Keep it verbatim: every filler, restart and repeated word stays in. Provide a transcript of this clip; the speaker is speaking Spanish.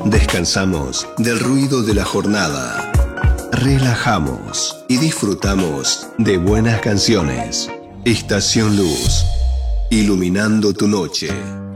Descansamos del ruido de la jornada. Relajamos y disfrutamos de buenas canciones. Estación Luz, iluminando tu noche.